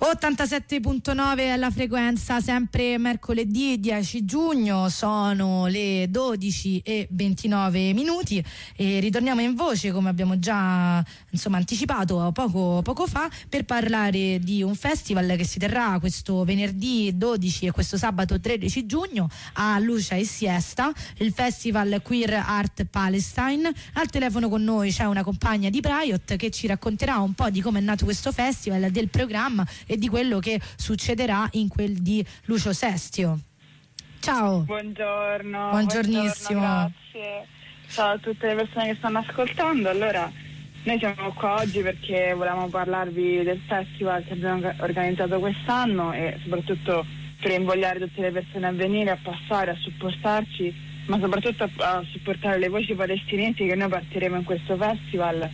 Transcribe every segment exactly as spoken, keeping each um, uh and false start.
ottantasette virgola nove alla frequenza, sempre mercoledì dieci giugno, sono le dodici e ventinove minuti e ritorniamo in voce, come abbiamo già insomma anticipato poco, poco fa, per parlare di un festival che si terrà questo venerdì dodici e questo sabato tredici giugno a Lucia e Siesta, il Festival Queer Art Palestine. Al telefono con noi c'è una compagna di Priot che ci racconterà un po' di come è nato questo festival, del programma e di quello che succederà in quel di Lucio Sestio. Ciao. Buongiorno. Buongiornissimo. Buongiorno, grazie. Ciao a tutte le persone che stanno ascoltando. Allora, noi siamo qua oggi perché volevamo parlarvi del festival che abbiamo organizzato quest'anno e soprattutto per invogliare tutte le persone a venire, a passare, a supportarci, ma soprattutto a, a supportare le voci palestinesi che noi partiremo in questo festival,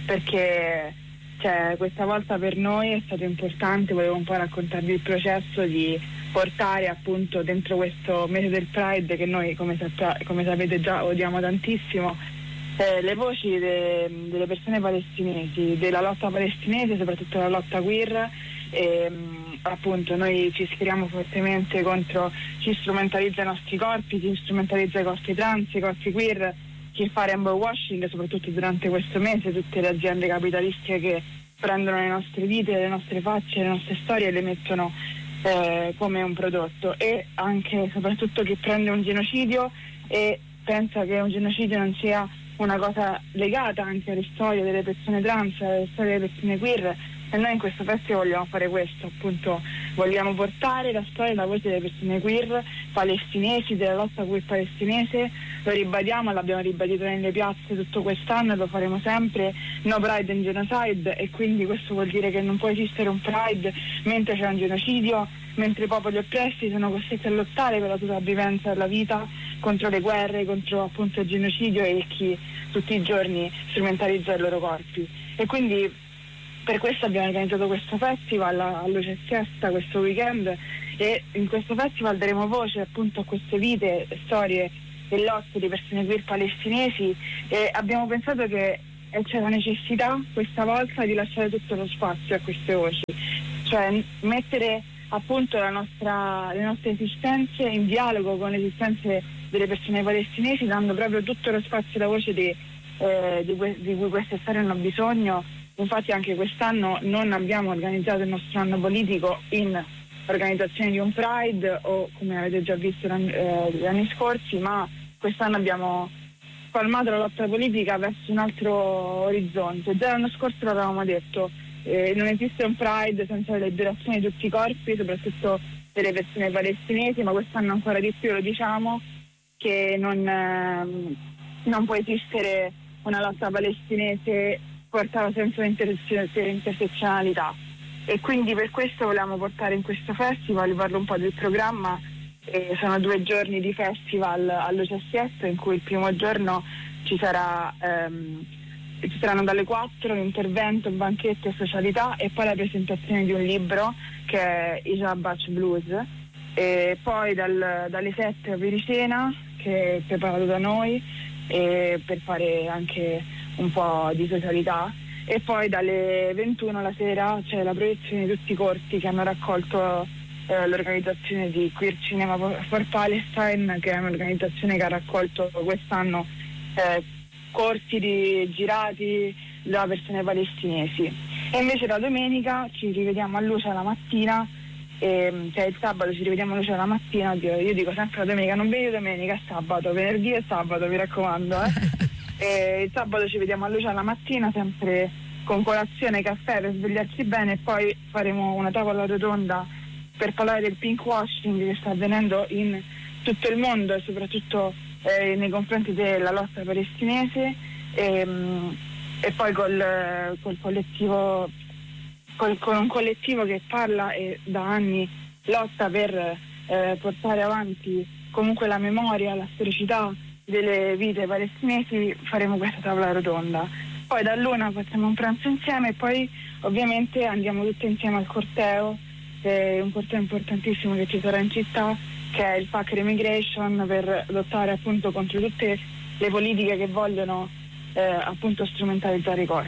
perché cioè, questa volta per noi è stato importante. Volevo un po' raccontarvi il processo di portare appunto dentro questo mese del Pride, che noi come, sappia, come sapete già odiamo tantissimo, eh, le voci de, delle persone palestinesi, della lotta palestinese, soprattutto la lotta queer. E, appunto noi ci ispiriamo fortemente contro chi strumentalizza i nostri corpi, chi strumentalizza i corpi trans, i corpi queer, chi fa rainbow washing, soprattutto durante questo mese, tutte le aziende capitalistiche che prendono le nostre vite, le nostre facce, le nostre storie e le mettono eh, come un prodotto, e anche soprattutto chi prende un genocidio e pensa che un genocidio non sia una cosa legata anche alle storie delle persone trans, alle storie delle persone queer. E noi in questo festival vogliamo fare questo, appunto vogliamo portare la storia e la voce delle persone queer palestinesi, della lotta queer palestinese. Lo ribadiamo, l'abbiamo ribadito nelle piazze tutto quest'anno e lo faremo sempre. No Pride and Genocide, e quindi questo vuol dire che non può esistere un Pride mentre c'è un genocidio, mentre i popoli oppressi sono costretti a lottare per la sopravvivenza della vita, contro le guerre, contro appunto il genocidio e chi tutti i giorni strumentalizza i loro corpi. E quindi per questo abbiamo organizzato questo festival a Luce e Siesta questo weekend, e in questo festival daremo voce appunto a queste vite, storie e lotte di persone queer palestinesi, e abbiamo pensato che c'era necessità questa volta di lasciare tutto lo spazio a queste voci, cioè mettere appunto la nostra, le nostre esistenze in dialogo con le esistenze delle persone palestinesi, dando proprio tutto lo spazio e la voce di, eh, di, que- di cui queste storie hanno bisogno. Infatti anche quest'anno non abbiamo organizzato il nostro anno politico in organizzazione di un Pride o come avete già visto eh, gli anni scorsi, ma quest'anno abbiamo spalmato la lotta politica verso un altro orizzonte. Già l'anno scorso l'avevamo detto, eh, non esiste un Pride senza la liberazione di tutti i corpi, soprattutto delle persone palestinesi, ma quest'anno ancora di più lo diciamo, che non, eh, non può esistere una lotta palestinese portata senza intersezionalità. E quindi per questo volevamo portare in questo festival, vi parlo un po' del programma. Eh, sono due giorni di festival a Luce e Siesta, in cui il primo giorno ci sarà ehm, ci saranno dalle quattro un intervento, banchetto e socialità, e poi la presentazione di un libro che è I Shabbat Blues, e poi dal, dalle sette a Pericena, che è preparato da noi e per fare anche un po' di socialità, e poi dalle ventuno la sera c'è la proiezione di tutti i corti che hanno raccolto eh, l'organizzazione di Queer Cinema for Palestine, che è un'organizzazione che ha raccolto quest'anno eh, corti di, girati da persone palestinesi. E invece la domenica ci rivediamo a Luce la mattina, e, cioè il sabato ci rivediamo a Luce la mattina. Io, io dico sempre la domenica, non venite domenica, è sabato, venerdì e sabato, mi raccomando, eh. E il sabato ci vediamo a Luce alla mattina, sempre con colazione, caffè per svegliarsi bene, e poi faremo una tavola rotonda per parlare del pink washing che sta avvenendo in tutto il mondo e soprattutto eh, nei confronti della lotta palestinese, e, e poi col, col collettivo col, con un collettivo che parla e da anni lotta per eh, portare avanti comunque la memoria, la storicità delle vite palestinesi. Faremo questa tavola rotonda, poi da l'una facciamo un pranzo insieme e poi ovviamente andiamo tutti insieme al corteo, eh, un corteo importantissimo che ci sarà in città, che è il Pack Remigration, per lottare appunto contro tutte le politiche che vogliono eh, appunto strumentalizzare i corpi.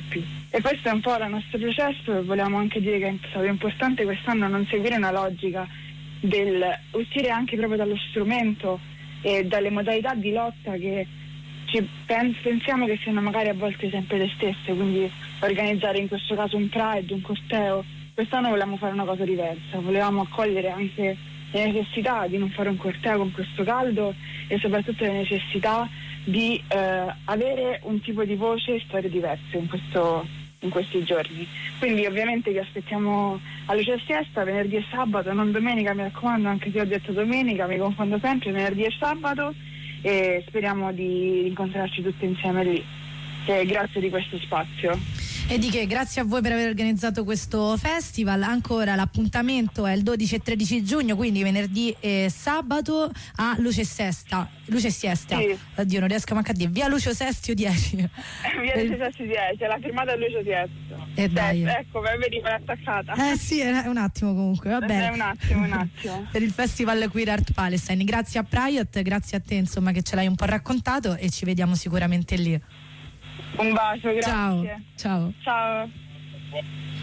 E questo è un po' il nostro processo, e volevamo anche dire che è stato importante quest'anno non seguire una logica del uscire anche proprio dallo strumento e dalle modalità di lotta che ci pens- pensiamo che siano magari a volte sempre le stesse, quindi organizzare in questo caso un Pride, un corteo. Quest'anno volevamo fare una cosa diversa, volevamo accogliere anche le necessità di non fare un corteo con questo caldo e soprattutto le necessità di eh, avere un tipo di voce e storie diverse in, questo, in questi giorni. Quindi ovviamente vi aspettiamo a Luce Siesta venerdì e sabato, non domenica, mi raccomando, anche se ho detto domenica, mi confondo sempre, venerdì e sabato, e speriamo di incontrarci tutti insieme lì. E grazie di questo spazio. E di che, grazie a voi per aver organizzato questo festival. Ancora l'appuntamento è il dodici e tredici giugno, quindi venerdì e sabato a Luce Siesta. Luce Siesta. Sì. Oddio, non riesco manco a dire. Via Lucio Sestio dieci. Via Lucio Sestio dieci, la firmata a Lucio Siesta. E dai. Ecco, vedi, me l'ha attaccata. Eh sì, è un attimo comunque, va bene. È un attimo, un attimo. Per il Festival Queer Art Palestine. Grazie a Pride, grazie a te insomma che ce l'hai un po' raccontato, e ci vediamo sicuramente lì. Un bacio, grazie. Ciao. Ciao. Ciao.